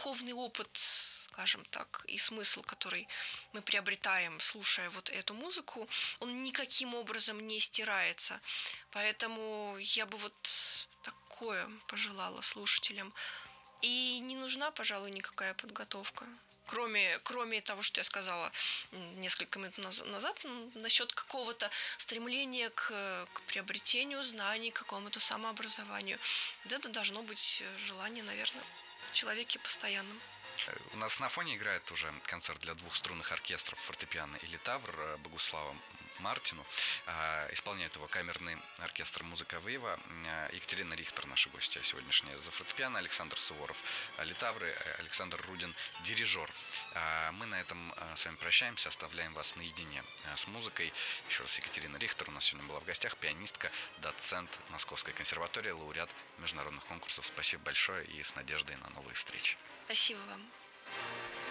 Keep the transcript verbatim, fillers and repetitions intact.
духовный опыт, скажем так, и смысл, который мы приобретаем, слушая вот эту музыку, он никаким образом не стирается. Поэтому я бы вот такое пожелала слушателям. И не нужна, пожалуй, никакая подготовка. Кроме, кроме того, что я сказала несколько минут назад, насчет какого-то стремления к, к приобретению знаний, к какому-то самообразованию. Вот это должно быть желание, наверное, в человеке постоянным. У нас на фоне играет уже концерт для двух струнных оркестров, фортепиано и литавр Богуслава Мартину. Исполняет его камерный оркестр «Музыка Вейва». Екатерина Рихтер, наша гостья сегодняшняя, за фортепиано, Александр Суворов, литавры, Александр Рудин, дирижер. Мы на этом с вами прощаемся, оставляем вас наедине с музыкой. Еще раз, Екатерина Рихтер у нас сегодня была в гостях, пианистка, доцент Московской консерватории, лауреат международных конкурсов. Спасибо большое и с надеждой на новые встречи. Спасибо вам.